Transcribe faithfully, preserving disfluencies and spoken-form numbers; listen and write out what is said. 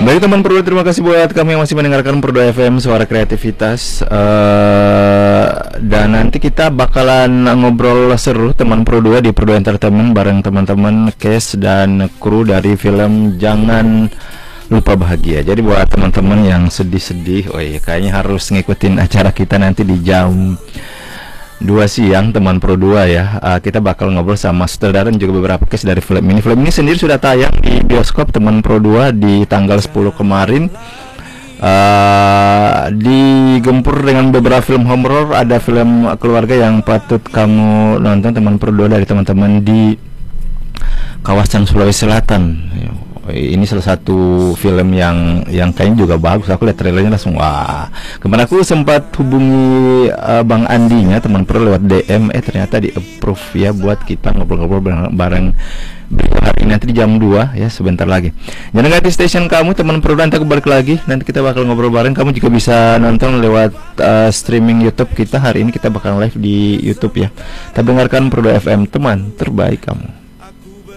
Baik teman Pro, terima kasih buat kami yang masih mendengarkan Pro F M, suara kreativitas. uh, Dan nanti kita bakalan ngobrol seru teman Pro dua di Pro Entertainment bareng teman-teman cast dan kru dari film Jangan Lupa Bahagia. Jadi buat teman-teman yang sedih-sedih, oh iya, kayaknya harus ngikutin acara kita nanti di jam dua siang teman Pro dua ya. uh, Kita bakal ngobrol sama sutradara dan juga beberapa case dari film ini. Film ini sendiri sudah tayang di bioskop teman Pro dua di tanggal sepuluh kemarin. uh, Digempur dengan beberapa film horor. Ada film keluarga yang patut kamu nonton teman Pro dua dari teman-teman di kawasan Sulawesi Selatan. Ini salah satu film yang yang kayaknya juga bagus. Aku lihat trailernya langsung wah. Kemarin aku sempat hubungi uh, Bang Andinya teman Pro lewat D M, eh ternyata di approve ya buat kita ngobrol-ngobrol bareng, bareng hari ini nanti di jam dua ya, sebentar lagi. Jangan ganti station kamu teman Pro, nanti aku balik lagi. Nanti kita bakal ngobrol bareng. Kamu juga bisa nonton lewat uh, streaming YouTube kita. Hari ini kita bakal live di YouTube ya. Kita dengarkan Pro F M, teman terbaik kamu.